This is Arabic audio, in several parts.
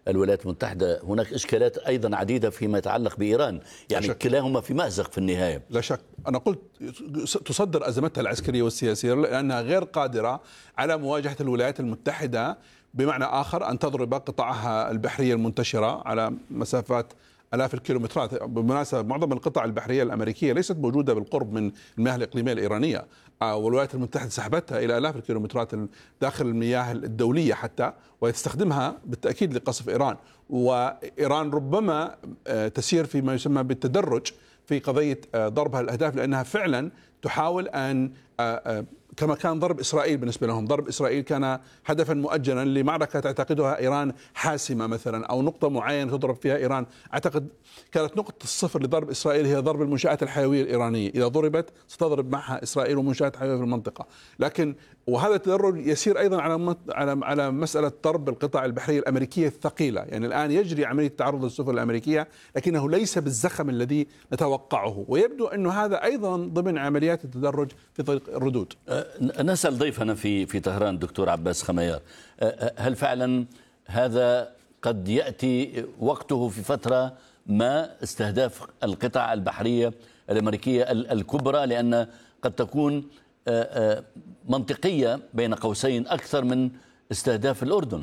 الولايات المتحدة، هناك إشكالات أيضا عديدة فيما يتعلق بإيران، يعني كلاهما في مأزق في النهاية. لا شك، أنا قلت تصدر أزمتها العسكرية والسياسية لأنها غير قادرة على مواجهة الولايات المتحدة، بمعنى آخر أن تضرب قطعها البحرية المنتشرة على مسافات آلاف الكيلومترات. بالمناسبة معظم القطع البحرية الأمريكية ليست موجودة بالقرب من المياه الإقليمية الإيرانية، والولايات المتحدة سحبتها إلى آلاف الكيلومترات داخل المياه الدولية حتى، وتستخدمها بالتأكيد لقصف إيران. وإيران ربما تسير فيما يسمى بالتدرج في قضية ضربها الأهداف، لأنها فعلا تحاول أن كما كان ضرب إسرائيل بالنسبة لهم، ضرب إسرائيل كان هدفا مؤجلا لمعركة تعتقدها إيران حاسمة مثلا، أو نقطة معينة تضرب فيها إيران. أعتقد كانت نقطة الصفر لضرب إسرائيل هي ضرب المنشآت الحيوية الإيرانية، إذا ضربت ستضرب معها إسرائيل ومنشآت حيوية في المنطقة. لكن وهذا التدرج يسير أيضا على مسألة ضرب القطع البحرية الأمريكية الثقيلة. يعني الآن يجري عملية تعرض للسفن الأمريكية، لكنه ليس بالزخم الذي نتوقعه، ويبدو أن هذا أيضا ضمن عمليات التدرج في طريق الردود. نسأل ضيفنا في طهران دكتور عباس خميار، هل فعلا هذا قد يأتي وقته في فترة ما استهداف القطع البحرية الأمريكية الكبرى، لأن قد تكون منطقية بين قوسين أكثر من استهداف الأردن؟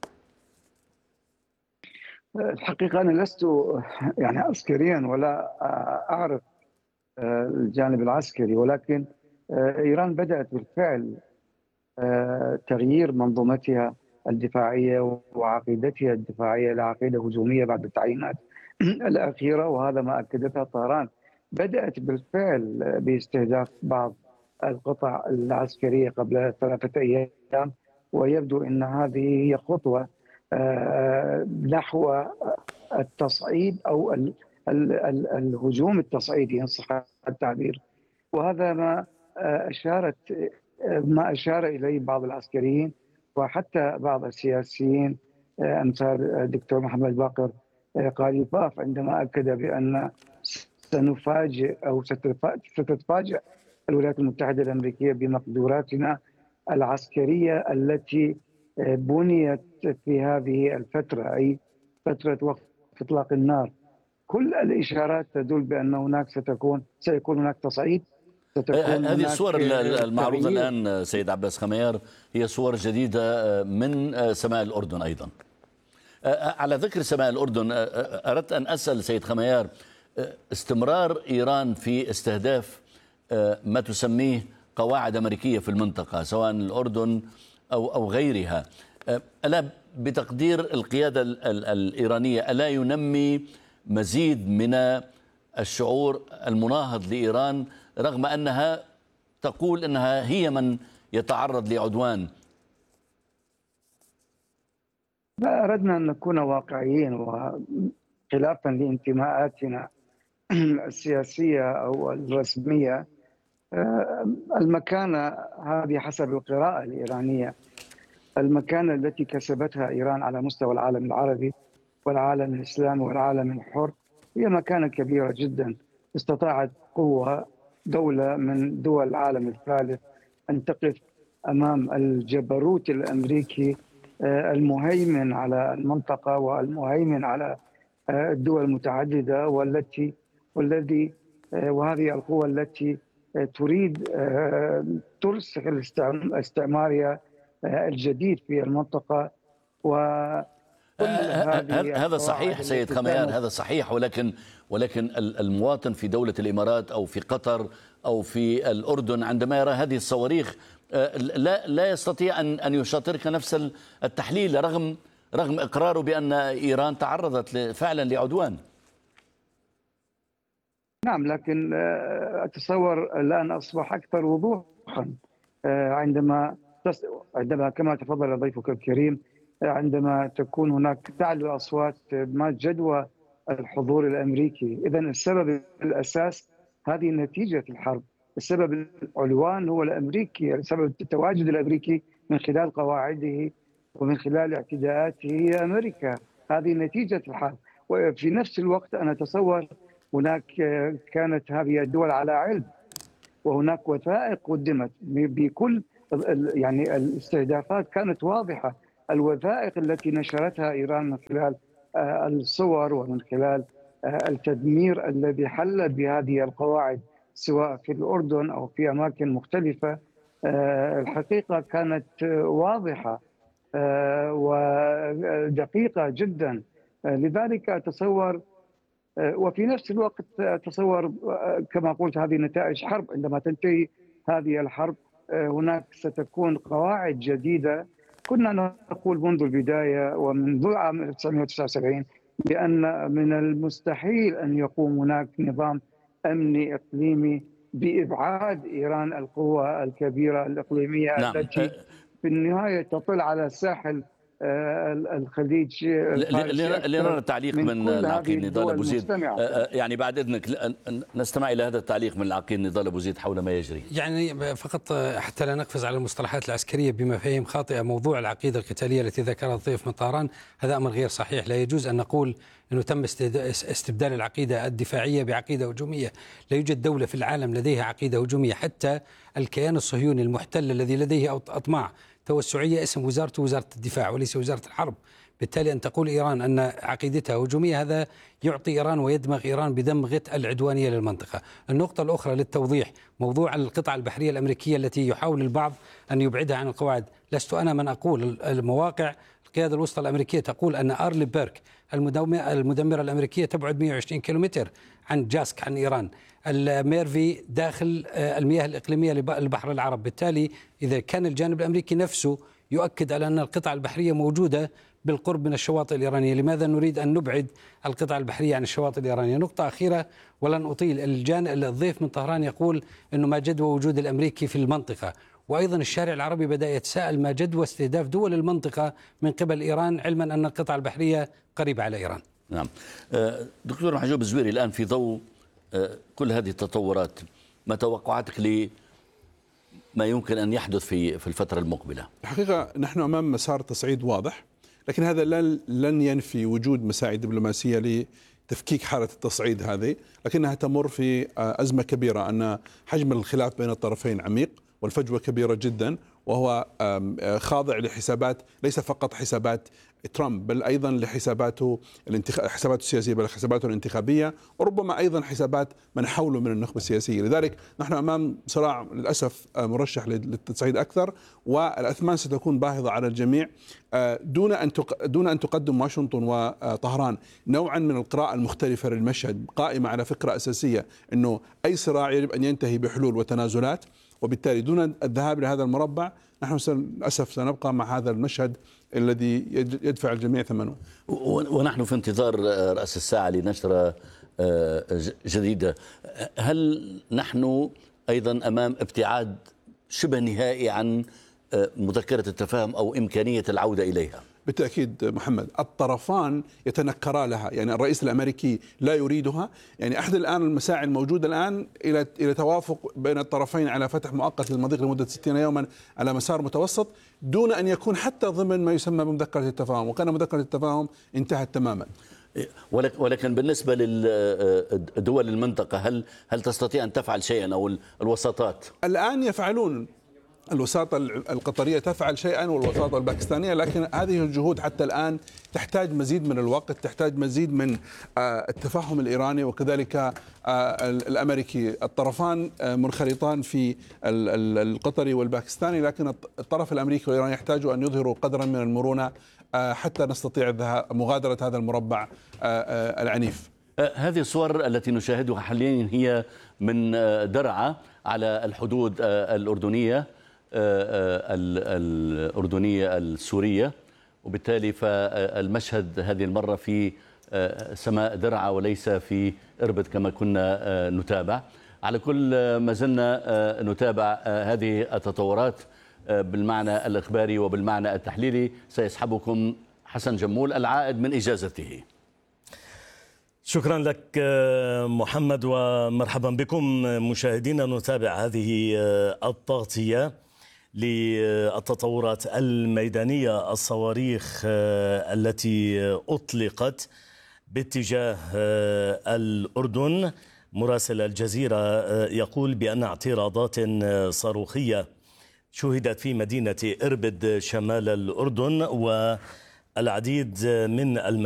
الحقيقة أنا لست يعني عسكريا ولا أعرف الجانب العسكري، ولكن إيران بدأت بالفعل تغيير منظومتها الدفاعية وعقيدتها الدفاعية إلى عقيدة هجومية بعد التعيينات الأخيرة، وهذا ما أكدتها طهران. بدأت بالفعل باستهداف بعض القطع العسكرية قبل 3 أيام، ويبدو أن هذه هي خطوة نحو التصعيد أو الهجوم التصعيدي إن صح التعبير. وهذا ما أشار إليه بعض العسكريين وحتى بعض السياسيين أمثال الدكتور محمد باقر قاليباف، عندما أكد بأن سنفاجئ أو ستتفاجأ الولايات المتحدة الأمريكية بمقدوراتنا العسكرية التي بنيت في هذه الفترة، أي فترة وقف إطلاق النار. كل الإشارات تدل بأن هناك سيكون هناك تصعيد. هذه الصور المعروضة الآن سيد عباس خميار هي صور جديدة من سماء الأردن أيضا. على ذكر سماء الأردن، أردت أن أسأل سيد خميار، استمرار إيران في استهداف ما تسميه قواعد أمريكية في المنطقة سواء الأردن أو غيرها، ألا بتقدير القيادة الإيرانية ألا ينمي مزيد من الشعور المناهض لإيران، رغم أنها تقول أنها هي من يتعرض لعدوان؟ لا، أردنا أن نكون واقعيين، وخلافا لانتماءاتنا السياسية أو الرسمية، المكانة هذه حسب القراءة الإيرانية، المكانة التي كسبتها إيران على مستوى العالم العربي والعالم الإسلامي والعالم الحر هي مكانة كبيرة جدا. استطاعت قوة دولة من دول العالم الثالث أن تقف أمام الجبروت الأمريكي المهيمن على المنطقة والمهيمن على الدول المتعددة، وهذه القوة التي تريد ترسخ الاستعمارية الجديد في المنطقة. هذا صحيح سيد خميار، هذا صحيح، ولكن المواطن في دولة الإمارات أو في قطر أو في الأردن عندما يرى هذه الصواريخ لا يستطيع أن يشاطرك نفس التحليل، رغم إقراره بأن إيران تعرضت فعلا لعدوان. نعم، لكن أتصور الآن أصبح أكثر وضوحا عندما كما تفضل ضيفك الكريم، عندما تكون هناك تعلو أصوات ما جدوى الحضور الأمريكي. إذن السبب الأساس هذه نتيجة الحرب، السبب العنوان هو الأمريكي، السبب التواجد الأمريكي من خلال قواعده ومن خلال اعتداءاته هي أمريكا. هذه نتيجة الحرب. وفي نفس الوقت أنا أتصور هناك كانت هذه الدول على علم، وهناك وثائق قدمت بكل يعني الاستهدافات كانت واضحة. الوثائق التي نشرتها إيران من خلال الصور ومن خلال التدمير الذي حل بهذه القواعد سواء في الأردن أو في أماكن مختلفة، الحقيقة كانت واضحة ودقيقة جدا. لذلك أتصور، وفي نفس الوقت أتصور كما قلت هذه نتائج حرب. عندما تنتهي هذه الحرب هناك ستكون قواعد جديدة. كنا نقول منذ البداية ومنذ عام 1979 بأن من المستحيل أن يقوم هناك نظام أمني إقليمي بإبعاد إيران القوة الكبيرة الإقليمية نعم. التي في النهاية تطل على ساحل الخليج لنرى تعليق من العقيد نضال أبو زيد. يعني بعد إذنك نستمع إلى هذا التعليق من العقيد نضال أبو زيد حول ما يجري. يعني فقط حتى لا نقفز على المصطلحات العسكرية بمفاهيم خاطئة، موضوع العقيدة القتالية التي ذكرها الضيف من طهران هذا أمر غير صحيح. لا يجوز أن نقول أنه تم استبدال العقيدة الدفاعية بعقيدة هجومية. لا يوجد دولة في العالم لديها عقيدة هجومية، حتى الكيان الصهيوني المحتل الذي لديه أطماع توسعية اسم وزارته وزارة الدفاع وليس وزارة الحرب. بالتالي أن تقول إيران أن عقيدتها هجومية هذا يعطي إيران ويدمغ إيران بدمغة العدوانية للمنطقة. النقطة الأخرى للتوضيح موضوع القطعة البحرية الأمريكية التي يحاول البعض أن يبعدها عن القواعد. لست أنا من أقول، المواقع القيادة الوسطى الأمريكية تقول أن أرلي بيرك المدمرة الأمريكية تبعد 120 كيلومتر عن جاسك عن إيران. الميرفي داخل المياه الإقليمية للبحر العرب. بالتالي إذا كان الجانب الأمريكي نفسه يؤكد على أن القطع البحرية موجودة بالقرب من الشواطئ الإيرانية، لماذا نريد أن نبعد القطع البحرية عن الشواطئ الإيرانية؟ نقطة أخيرة ولن أطيل. الضيف من طهران يقول أنه ما جدوى وجود الأمريكي في المنطقة، وأيضا الشارع العربي بدأ يتساءل ما جدوى استهداف دول المنطقة من قبل إيران، علما أن القطع البحرية قريبة على إيران. نعم. دكتور محجوب الزويري، الآن في ضوء كل هذه التطورات ما توقعاتك لما يمكن أن يحدث في الفترة المقبلة؟ الحقيقة نحن أمام مسار تصعيد واضح، لكن هذا لن ينفي وجود مساعي دبلوماسية لتفكيك حالة التصعيد هذه، لكنها تمر في أزمة كبيرة، أن حجم الخلاف بين الطرفين عميق والفجوة كبيرة جدا، وهو خاضع لحسابات ليس فقط حسابات ترامب بل أيضا لحساباته حساباته السياسية، بل حساباته الانتخابية، وربما أيضا حسابات من حوله من النخبة السياسية. لذلك نحن أمام صراع للأسف مرشح للتصعيد أكثر، والأثمان ستكون باهظة على الجميع دون أن تقدم واشنطن وطهران نوعا من القراءة المختلفة للمشهد، قائمة على فكرة أساسية أنه أي صراع يجب أن ينتهي بحلول وتنازلات، وبالتالي دون الذهاب لهذا المربع نحن للأسف سنبقى مع هذا المشهد الذي يدفع الجميع ثمنه. ونحن في انتظار رأس الساعة لنشرة جديدة. هل نحن أيضا أمام ابتعاد شبه نهائي عن مذكرة التفاهم أو إمكانية العودة إليها؟ بالتأكيد محمد، الطرفان يتنكرا لها، يعني الرئيس الأمريكي لا يريدها. يعني أحد الآن المساعي الموجودة الآن إلى توافق بين الطرفين على فتح مؤقت للمضيق لمدة 60 يوما على مسار متوسط، دون أن يكون حتى ضمن ما يسمى بمذكرة التفاهم، وكان مذكرة التفاهم انتهت تماما. ولكن بالنسبة للدول المنطقة هل تستطيع أن تفعل شيئا أو الوساطات؟ الآن يفعلون، الوساطة القطرية تفعل شيئا والوساطة الباكستانية، لكن هذه الجهود حتى الآن تحتاج مزيد من الوقت، تحتاج مزيد من التفاهم الإيراني وكذلك الأمريكي. الطرفان منخرطان في القطري والباكستاني، لكن الطرف الأمريكي والإيراني يحتاجوا أن يظهروا قدرا من المرونة حتى نستطيع مغادرة هذا المربع العنيف. هذه الصور التي نشاهدها حاليا هي من درعا على الحدود الأردنية السورية، وبالتالي فالمشهد هذه المرة في سماء درعا وليس في إربد كما كنا نتابع. على كل ما زلنا نتابع هذه التطورات بالمعنى الإخباري وبالمعنى التحليلي. سيسحبكم حسن جمول العائد من إجازته. شكرا لك محمد، ومرحبا بكم مشاهدينا. نتابع هذه التغطية للتطورات الميدانية، الصواريخ التي أطلقت باتجاه الأردن. مراسل الجزيرة يقول بأن اعتراضات صاروخية شهدت في مدينة إربد شمال الأردن، والعديد من